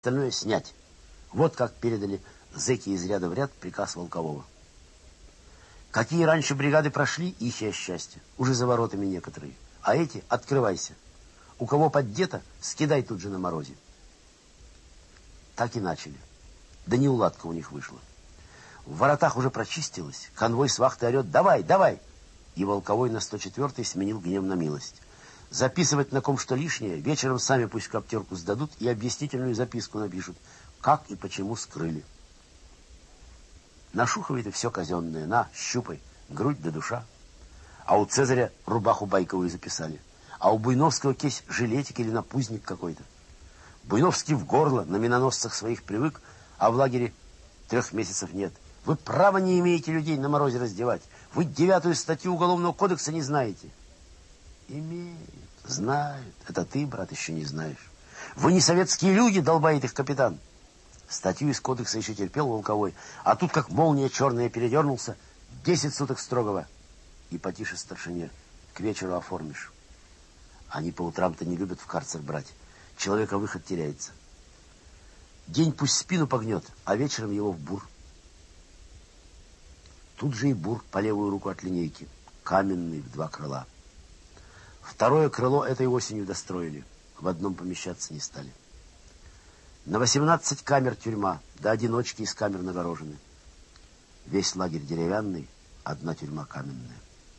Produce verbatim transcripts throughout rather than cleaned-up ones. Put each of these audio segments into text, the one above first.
остальное снять. Вот как передали зэки из ряда в ряд приказ Волкового. Какие раньше бригады прошли, ихе счастье. Уже за воротами некоторые. А эти открывайся. У кого поддето, скидай тут же на морозе. Так и начали. Да неуладка у них вышла. В воротах уже прочистилось. Конвой с вахты орет: давай, давай. И Волковой на сто четвёртой сменил гнев на милость. Записывать на ком что лишнее, вечером сами пусть коптерку сдадут и объяснительную записку напишут, как и почему скрыли. На Шухове-то все казенное. На, щупай, грудь да душа. А у Цезаря рубаху байковую записали. А у Буйновского кейс жилетик или напузник какой-то. Буйновский в горло на миноносцах своих привык, а в лагере трех месяцев нет. Вы права не имеете людей на морозе раздевать. Вы девятую статью Уголовного кодекса не знаете. Имеют, знают. Это ты, брат, еще не знаешь. Вы не советские люди, долбает их капитан. Статью из кодекса еще терпел Волковой, а тут как молния черная передернулся. Десять суток строгого. И потише старшине. К вечеру оформишь. Они по утрам-то не любят в карцер брать. Человека выход теряется. День пусть спину погнет, а вечером его в бур. Тут же и бур по левую руку от линейки. Каменный в два крыла. Второе крыло этой осенью достроили. В одном помещаться не стали. На восемнадцать камер тюрьма, да одиночки из камер нагорожены. Весь лагерь деревянный, одна тюрьма каменная.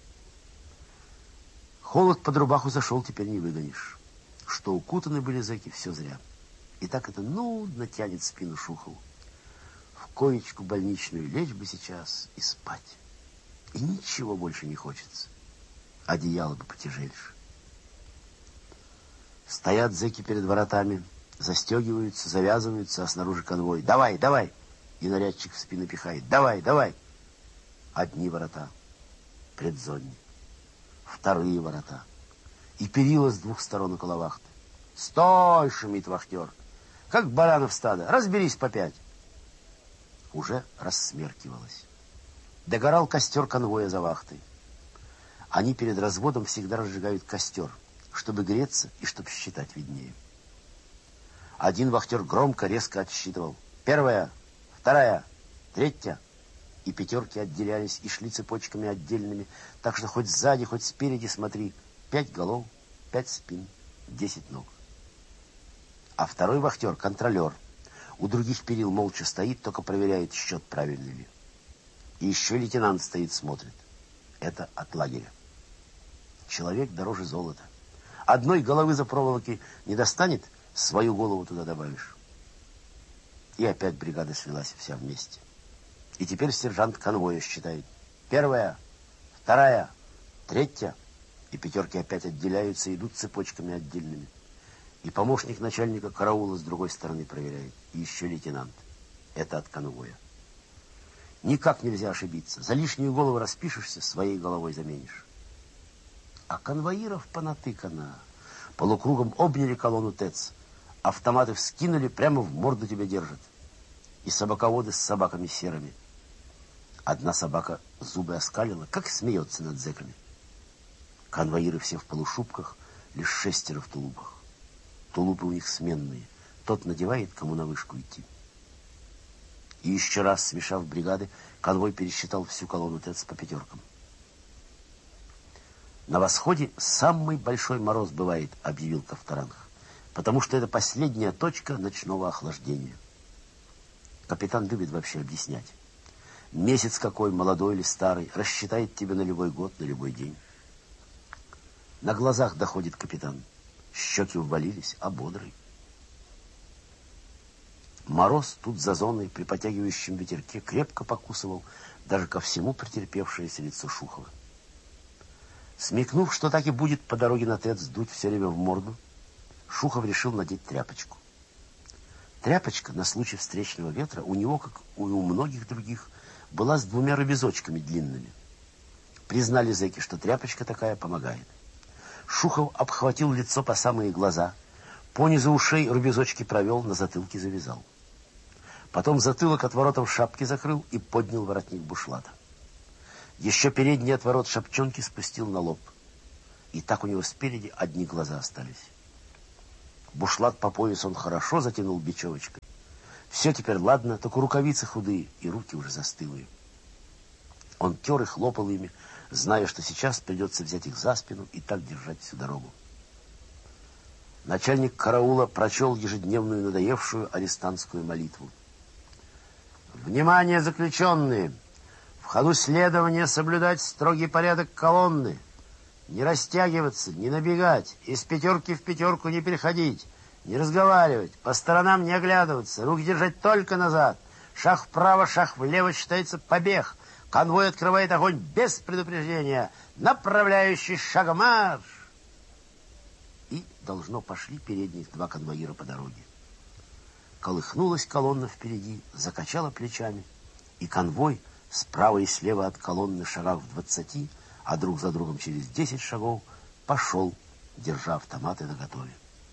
Холод под рубаху зашел, теперь не выгонишь. Что укутаны были зэки, все зря. И так это нудно тянет спину Шухову. В коечку больничную лечь бы сейчас и спать. И ничего больше не хочется. Одеяло бы потяжельше. Стоят зэки перед воротами, застегиваются, завязываются, а снаружи конвой. Давай, давай! И нарядчик в спину пихает. Давай, давай! Одни ворота. Предзонник. Вторые ворота. И перила с двух сторон около вахты. Стой, шумит вахтер. Как баранов стадо. Разберись по пять. Уже рассмеркивалось. Догорал костер конвоя за вахтой. Они перед разводом всегда разжигают костер, чтобы греться и чтобы считать виднее. Один вахтер громко, резко отсчитывал. Первая, вторая, третья. И пятерки отделялись и шли цепочками отдельными, так что хоть сзади, хоть спереди смотри. Пять голов, пять спин, десять ног. А второй вахтер, контролер, у других перил молча стоит, только проверяет счет, правильный ли. И еще лейтенант стоит, смотрит. Это от лагеря. Человек дороже золота. Одной головы за проволоки не достанет, свою голову туда добавишь. И опять бригада свелась вся вместе. И теперь сержант конвоя считает. Первая, вторая, третья. И пятерки опять отделяются и идут цепочками отдельными. И помощник начальника караула с другой стороны проверяет. И еще лейтенант. Это от конвоя. Никак нельзя ошибиться. За лишнюю голову распишешься, своей головой заменишь. А конвоиров понатыкано. Полукругом обняли колонну ТЭЦ. Автоматы вскинули, прямо в морду тебя держат. И собаководы с собаками серыми. Одна собака зубы оскалила, как смеется над зэками. Конвоиры все в полушубках, лишь шестеро в тулупах. Тулупы у них сменные. Тот надевает, кому на вышку идти. И еще раз, смешав бригады, конвой пересчитал всю колонну ТЭЦ по пятеркам. На восходе самый большой мороз бывает, объявил Ковторанг, потому что это последняя точка ночного охлаждения. Капитан любит вообще объяснять. Месяц какой, молодой или старый, рассчитает тебя на любой год, на любой день. На глазах доходит капитан. Щеки ввалились, а бодрый. Мороз тут за зоной при потягивающем ветерке крепко покусывал даже ко всему претерпевшееся лицо Шухова. Смекнув, что так и будет по дороге на ТЭЦ дуть все время в морду, Шухов решил надеть тряпочку. Тряпочка на случай встречного ветра у него, как и у многих других, была с двумя рубезочками длинными. Признали зэки, что тряпочка такая помогает. Шухов обхватил лицо по самые глаза, понизу ушей рубезочки провел, на затылке завязал. Потом затылок отворотом шапки закрыл и поднял воротник бушлата. Еще передний отворот шапчонки спустил на лоб. И так у него спереди одни глаза остались. Бушлат по пояс он хорошо затянул бечевочкой. Все теперь ладно, только рукавицы худые, и руки уже застылые. Он тер и хлопал ими, зная, что сейчас придется взять их за спину и так держать всю дорогу. Начальник караула прочел ежедневную надоевшую арестантскую молитву. «Внимание, заключенные! В ходу следования соблюдать строгий порядок колонны, не растягиваться, не набегать, из пятерки в пятерку не переходить, не разговаривать, по сторонам не оглядываться, руки держать только назад, шаг вправо, шаг влево считается побег, конвой открывает огонь без предупреждения, направляющий шагом марш!» И, должно, пошли передних два конвоира по дороге. Колыхнулась колонна впереди, закачала плечами, и конвой справа и слева от колонны шагах в двадцати, а друг за другом через десять шагов пошел, держа автоматы наготове.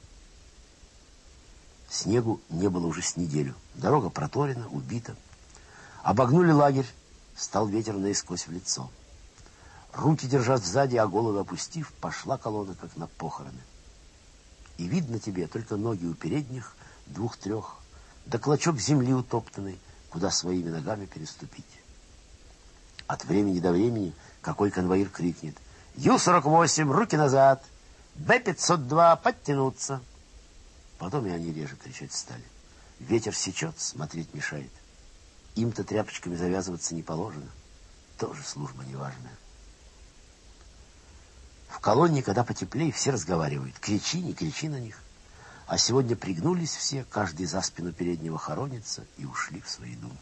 Снегу не было уже с неделю. Дорога проторена, убита. Обогнули лагерь, стал ветер наискось в лицо. Руки держат сзади, а головы опустив, пошла колонна, как на похороны. И видно тебе только ноги у передних, двух-трех, да клочок земли утоптанный, куда своими ногами переступить. От времени до времени какой конвоир крикнет: Ю сорок восемь, руки назад! Б пятьсот два, подтянуться! Потом и они реже кричать стали. Ветер сечет, смотреть мешает. Им-то тряпочками завязываться не положено. Тоже служба неважная. В колонне, когда потеплее, все разговаривают. Кричи, не кричи на них. А сегодня пригнулись все, каждый за спину переднего хоронится, и ушли в свои думки.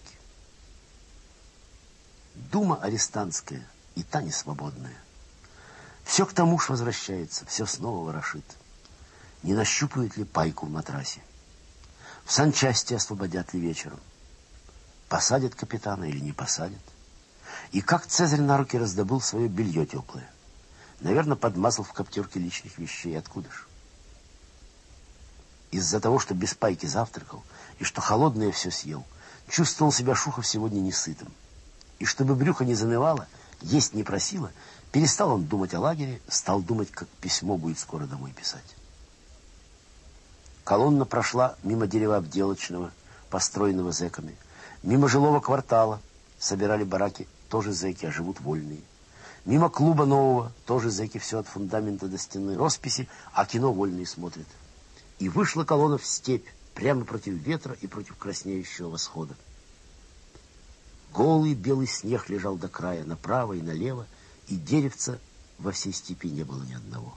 Дума арестантская и та не свободная. Все к тому ж возвращается, все снова ворошит. Не нащупают ли пайку в матрасе? В санчасти освободят ли вечером? Посадят капитана или не посадят? И как Цезарь на руки раздобыл свое белье теплое? Наверное, подмазал в коптерке личных вещей. Откуда ж? Из-за того, что без пайки завтракал, и что холодное все съел, чувствовал себя Шухов сегодня несытым. И чтобы брюхо не занывало, есть не просило, перестал он думать о лагере, стал думать, как письмо будет скоро домой писать. Колонна прошла мимо дерева обделочного, построенного зэками, мимо жилого квартала, собирали бараки, тоже зэки, а живут вольные. Мимо клуба нового, тоже зэки, все от фундамента до стены, росписи, а кино вольные смотрят. И вышла колонна в степь, прямо против ветра и против краснеющего восхода. Голый белый снег лежал до края, направо и налево, и деревца во всей степи не было ни одного.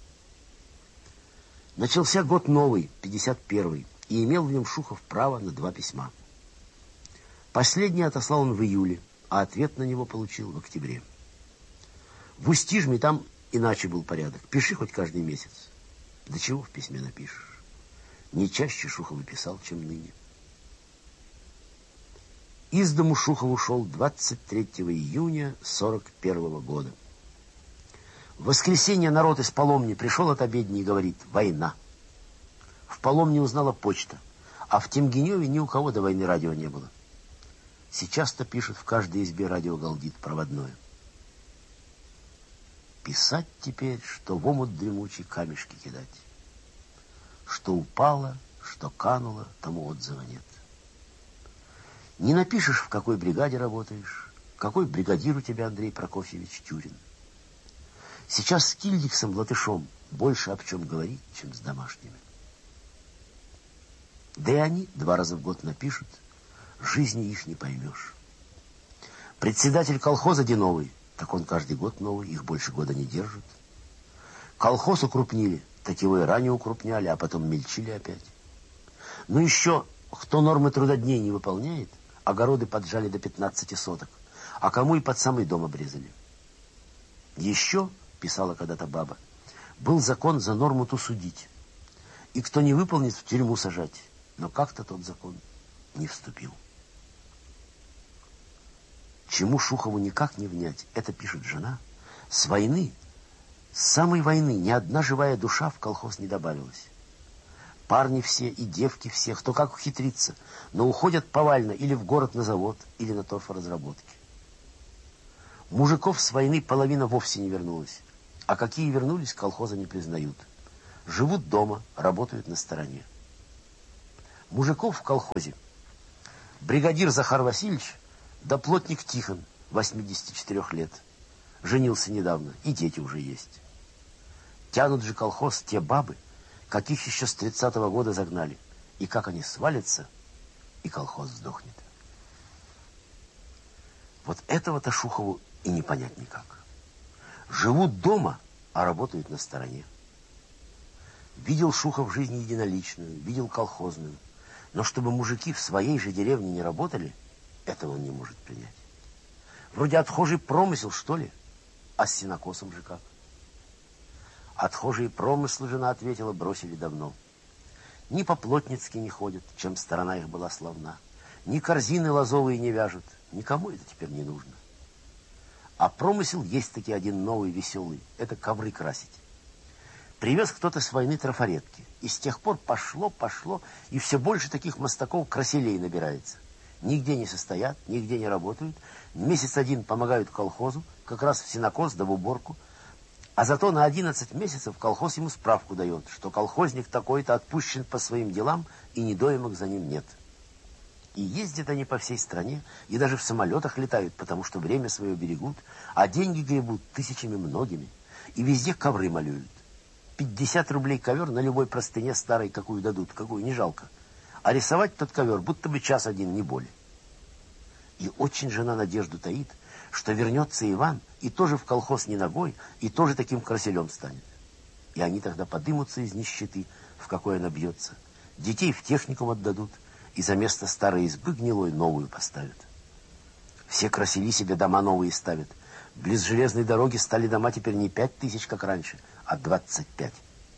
Начался год новый, пятьдесят первый, и имел в нем Шухов право на два письма. Последний отослал он в июле, а ответ на него получил в октябре. В Устижме там иначе был порядок. Пиши хоть каждый месяц. Да чего в письме напишешь? Не чаще Шухов писал, чем ныне. Из дому Шухов ушел двадцать третьего июня сорок первого года. В воскресенье народ из Поломни пришел от обедни и говорит: война. В Поломне узнала почта, а в Темгиневе ни у кого до войны радио не было. Сейчас-то пишут в каждой избе радио галдит проводное. Писать теперь, что в омут дремучий камешки кидать. Что упало, что кануло, тому отзыва нет. Не напишешь, в какой бригаде работаешь, какой бригадир у тебя Андрей Прокофьевич Тюрин. Сейчас с Кильдиксом Латышом больше об чем говорить, чем с домашними. Да и они два раза в год напишут, жизни их не поймешь. Председатель колхоза Деновый, так он каждый год новый, их больше года не держит. Колхоз укрупнили, так его и ранее укрупняли, а потом мельчили опять. Ну еще, кто нормы трудодней не выполняет, огороды поджали до пятнадцати соток, а кому и под самый дом обрезали. Еще, писала когда-то баба, был закон за норму ту судить, и кто не выполнит, в тюрьму сажать, но как-то тот закон не вступил. Чему Шухову никак не внять, это пишет жена. С войны, с самой войны ни одна живая душа в колхоз не добавилась. Парни все и девки все, кто как ухитрится, но уходят повально или в город на завод, или на торфоразработки. Мужиков с войны половина вовсе не вернулась, а какие вернулись, колхоза не признают. Живут дома, работают на стороне. Мужиков в колхозе бригадир Захар Васильевич да плотник Тихон, восьмидесяти четырёх лет. Женился недавно, и дети уже есть. Тянут же колхоз те бабы, каких еще с тридцатого года загнали. И как они свалятся, и колхоз сдохнет. Вот этого-то Шухову и не понять никак. Живут дома, а работают на стороне. Видел Шухов жизнь единоличную, видел колхозную. Но чтобы мужики в своей же деревне не работали, этого он не может принять. Вроде отхожий промысел, что ли? А с сенокосом же как? Отхожие промыслы, жена ответила, бросили давно. Ни по-плотницки не ходят, чем сторона их была славна. Ни корзины лозовые не вяжут. Никому это теперь не нужно. А промысел есть таки один новый, веселый. Это ковры красить. Привез кто-то с войны трафаретки. И с тех пор пошло, пошло, и все больше таких мостаков красилей набирается. Нигде не состоят, нигде не работают. Месяц один помогают колхозу, как раз в сенокос да в уборку. А зато на одиннадцать месяцев колхоз ему справку дает, что колхозник такой-то отпущен по своим делам, и недоимок за ним нет. И ездят они по всей стране, и даже в самолетах летают, потому что время свое берегут, а деньги гребут тысячами многими. И везде ковры малюют. пятьдесят рублей ковер на любой простыне старой, какую дадут, какую не жалко. А рисовать тот ковер будто бы час один, не более. И очень жена надежду таит, что вернется Иван и тоже в колхоз не ногой, и тоже таким красилем станет. И они тогда подымутся из нищеты, в какой она бьется. Детей в техникум отдадут, и за место старой избы гнилой новую поставят. Все красили себе дома новые ставят. Близ железной дороги стали дома теперь не пять тысяч, как раньше, а двадцать пять.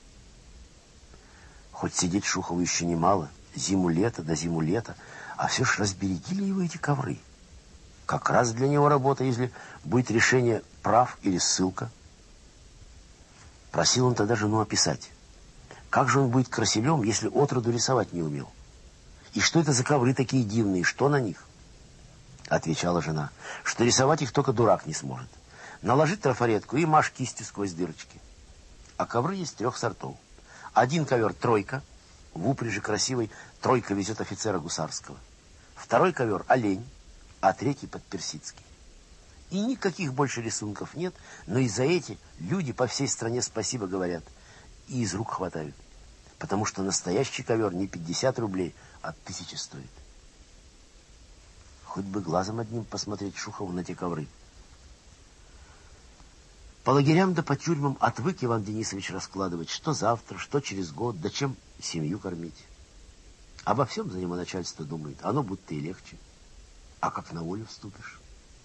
Хоть сидеть Шухову еще немало, зиму-лето да зиму-лето, а все ж разбередили его эти ковры. Как раз для него работа, если будет решение прав или ссылка. Просил он тогда жену описать. Как же он будет красилем, если отроду рисовать не умел? И что это за ковры такие дивные, что на них? Отвечала жена, что рисовать их только дурак не сможет. Наложить трафаретку и машь кистью сквозь дырочки. А ковры есть трех сортов. Один ковер тройка, в упряжи красивой тройка везет офицера гусарского. Второй ковер олень, а третий подперсидский. И никаких больше рисунков нет, но и за эти люди по всей стране спасибо говорят и из рук хватают. Потому что настоящий ковер не пятьдесят рублей, а тысяча стоит. Хоть бы глазом одним посмотреть Шухову на те ковры. По лагерям да по тюрьмам отвык Иван Денисович раскладывать, что завтра, что через год, да чем семью кормить. Обо всем за него начальство думает, оно будто и легче. А как на волю вступишь?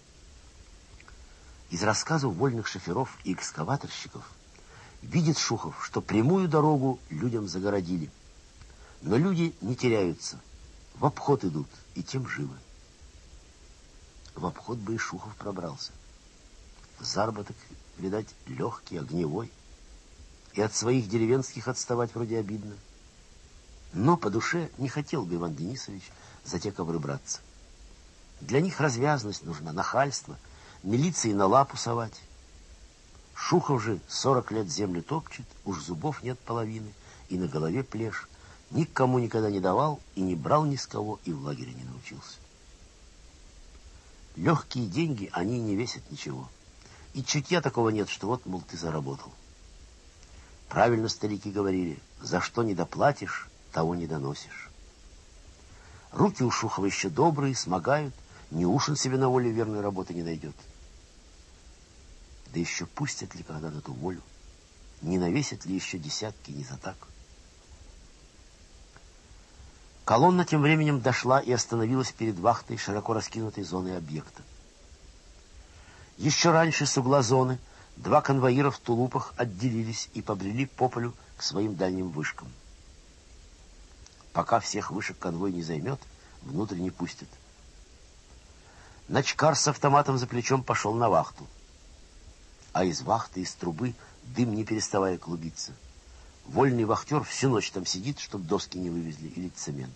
Из рассказов вольных шоферов и экскаваторщиков видит Шухов, что прямую дорогу людям загородили. Но люди не теряются, в обход идут, и тем живы. В обход бы и Шухов пробрался. Заработок, видать, легкий, огневой. И от своих деревенских отставать вроде обидно. Но по душе не хотел бы Иван Денисович за те ковры браться. Для них развязность нужна, нахальство, милиции на лапу совать. Шухов же сорок лет землю топчет, уж зубов нет половины, и на голове плешь. Никому никогда не давал, и не брал ни с кого, и в лагере не научился. Легкие деньги, они не весят ничего. И чутья такого нет, что вот, мол, ты заработал. Правильно старики говорили, за что не доплатишь, того не доносишь. Руки у Шухова еще добрые, смогают, ни уж он себе на воле верной работы не найдет. Да еще пустят ли когда на ту волю? Не навесят ли еще десятки не за так? Колонна тем временем дошла и остановилась перед вахтой широко раскинутой зоны объекта. Еще раньше с угла зоны два конвоира в тулупах отделились и побрели по полю к своим дальним вышкам. Пока всех вышек конвой не займет, внутрь не пустят. Начкар с автоматом за плечом пошел на вахту. А из вахты, из трубы дым не переставая клубиться. Вольный вахтер всю ночь там сидит, чтобы доски не вывезли или цемент.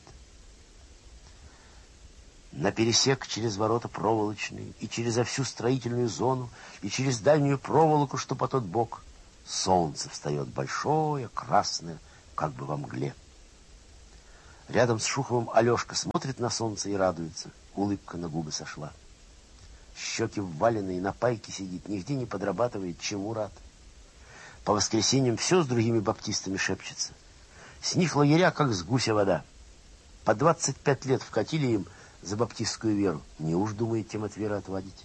На пересек через ворота проволочные, и через всю строительную зону, и через дальнюю проволоку, что по тот бок, Солнце встает большое, красное, как бы во мгле. Рядом с Шуховым Алешка смотрит на солнце и радуется. Улыбка на губы сошла. Щеки вваленные, на пайке сидит, нигде не подрабатывает, чему рад. По воскресеньям все с другими баптистами шепчется. С них лагеря, как с гуся вода. По двадцать пять лет вкатили им за баптистскую веру. Не уж думает тем от веры отводить.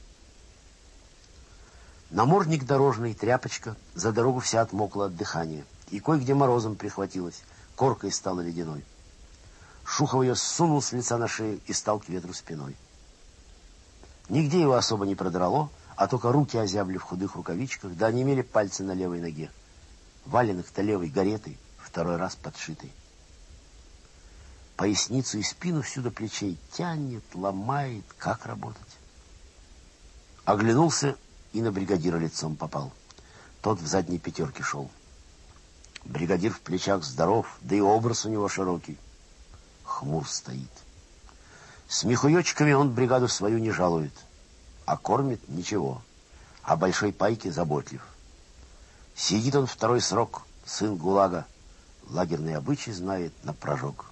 Намордник дорожный, тряпочка, за дорогу вся отмокла от дыхания. И кое-где морозом прихватилась, коркой стала ледяной. Шухов ее сунул с лица на шею и стал к ветру спиной. Нигде его особо не продрало, а только руки озябли в худых рукавичках, да онемели пальцы на левой ноге. Валенок-то левой горетый, второй раз подшитый. Поясницу и спину всю до плечей тянет, ломает, как работать. Оглянулся и на бригадира лицом попал. Тот в задней пятерке шел. Бригадир в плечах здоров, да и образ у него широкий. Хмур стоит. С мехуёчками он бригаду свою не жалует, а кормит ничего, а большой пайке заботлив. Сидит он второй срок, сын ГУЛАГа, лагерный обычай знает на прожог.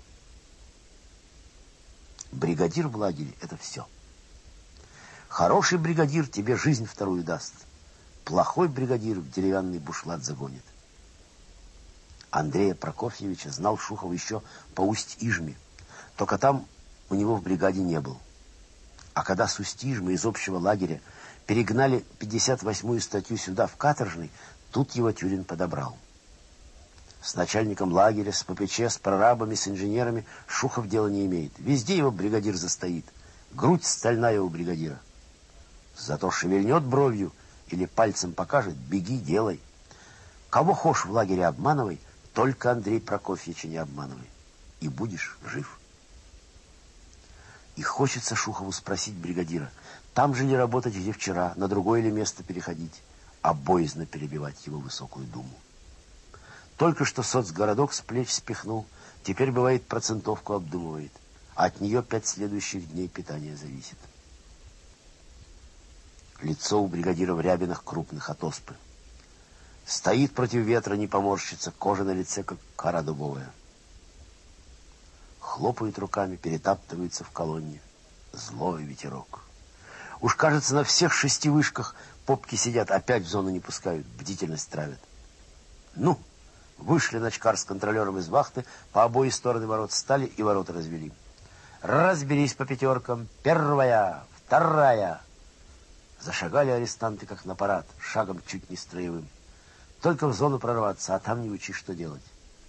Бригадир в лагере — это все. Хороший бригадир тебе жизнь вторую даст, плохой бригадир в деревянный бушлат загонит. Андрея Прокофьевича знал Шухов еще по Усть-Ижме, только там у него в бригаде не был. А когда с Усть-Ижмы из общего лагеря перегнали пятьдесят восьмую статью сюда, в каторжный, тут его Тюрин подобрал. С начальником лагеря, с ППЧ, с прорабами, с инженерами Шухов дела не имеет. Везде его бригадир застоит. Грудь стальная у бригадира. Зато шевельнет бровью или пальцем покажет: беги, делай. Кого хошь в лагере обманывай, только Андрея Прокофьевича не обманывай. И будешь жив. И хочется Шухову спросить бригадира, там же ли работать, где вчера, на другое ли место переходить, а боязно перебивать его высокую думу. Только что соцгородок с плеч спихнул, теперь, бывает, процентовку обдумывает, а от нее пять следующих дней питания зависит. Лицо у бригадира в рябинах крупных от оспы. Стоит против ветра, не поморщится, кожа на лице, как кора дубовая. Хлопает руками, перетаптывается в колонне. Злой ветерок. Уж, кажется, на всех шести вышках попки сидят, опять в зону не пускают, бдительность травят. Ну, вышли начкар с контролером из вахты, по обои стороны ворот стали и ворота развели. Разберись по пятеркам. Первая, вторая. Зашагали арестанты, как на парад, шагом чуть не строевым. Только в зону прорваться, а там не учи, что делать.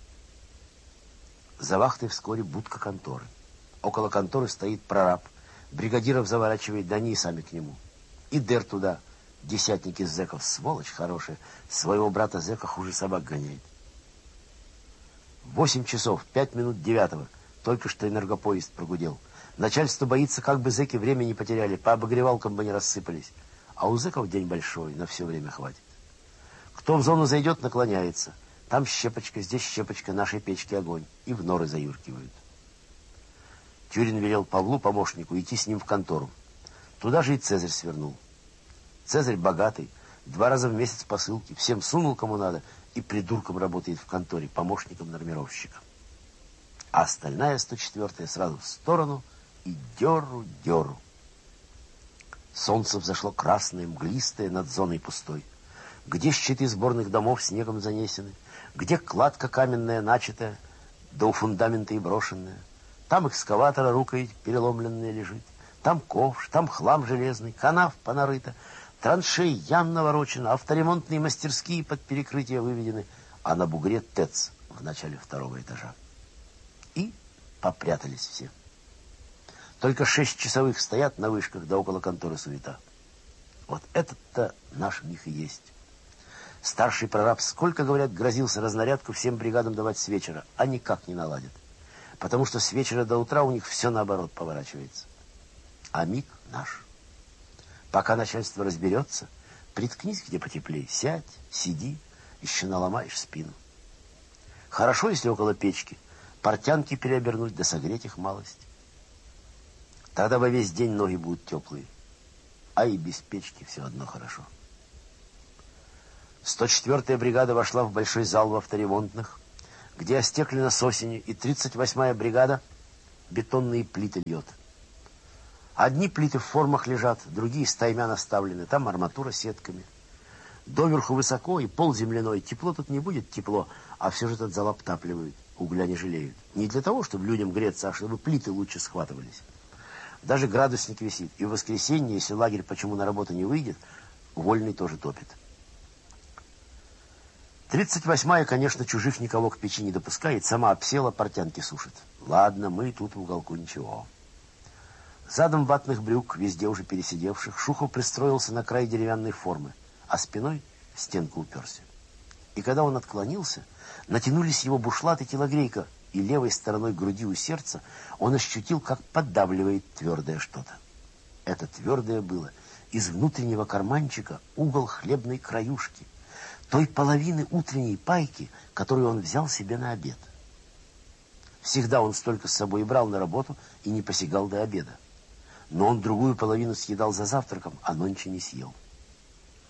За вахтой вскоре будка конторы. Около конторы стоит прораб. Бригадиров заворачивает, да они и сами к нему. И дер туда. Десятник из зэков, сволочь хорошая, своего брата зэка хуже собак гоняет. Восемь часов, пять минут девятого. Только что энергопоезд прогудел. Начальство боится, как бы зэки время не потеряли, по обогревалкам бы не рассыпались. А у зэков день большой, на все время хватит. Кто в зону зайдет, наклоняется. Там щепочка, здесь щепочка, нашей печки огонь. И в норы заюркивают. Тюрин велел Павлу, помощнику, идти с ним в контору. Туда же и Цезарь свернул. Цезарь богатый, два раза в месяц посылки, всем сунул, кому надо, и придурком работает в конторе, помощником нормировщика. А остальная сто четвёртая сразу в сторону и дёру-дёру. Солнце взошло красное, мглистое, над зоной пустой. Где щиты сборных домов снегом занесены, где кладка каменная начатая, да у фундамента и брошенная. Там экскаватора рукой переломленная лежит, там ковш, там хлам железный, канав понарыто, траншей, ям наворочено, авторемонтные мастерские под перекрытие выведены, а на бугре ТЭЦ в начале второго этажа. И попрятались все. Только шесть часовых стоят на вышках, да около конторы суета. Вот этот-то наш них и есть. Старший прораб, сколько, говорят, грозился разнарядку всем бригадам давать с вечера, а никак не наладит. Потому что с вечера до утра у них все наоборот поворачивается. А миг наш. Пока начальство разберется, приткнись где потеплее, сядь, сиди, еще наломаешь спину. Хорошо, если около печки, портянки переобернуть, да согреть их малость. Тогда во весь день ноги будут теплые, а и без печки все одно хорошо. сто четвёртая бригада вошла в большой зал в авторемонтных, где остеклено с осени, и тридцать восьмая бригада бетонные плиты льет. Одни плиты в формах лежат, другие стаймя наставлены, там арматура сетками. Доверху высоко и пол земляной. Тепло тут не будет тепло, а все же этот зал обтапливают, угля не жалеют. Не для того, чтобы людям греться, а чтобы плиты лучше схватывались. Даже градусник висит. И в воскресенье, если лагерь почему на работу не выйдет, вольный тоже топит. тридцать восьмая, конечно, чужих никого к печи не допускает, сама обсела, портянки сушит. Ладно, мы тут в уголку ничего. Задом ватных брюк, везде уже пересидевших, Шухов пристроился на край деревянной формы, а спиной в стенку уперся. И когда он отклонился, натянулись его бушлат и телогрейка, и левой стороной груди у сердца он ощутил, как поддавливает твердое что-то. Это твердое было из внутреннего карманчика угол хлебной краюшки, той половины утренней пайки, которую он взял себе на обед. Всегда он столько с собой и брал на работу и не посягал до обеда. Но он другую половину съедал за завтраком, а нонче не съел.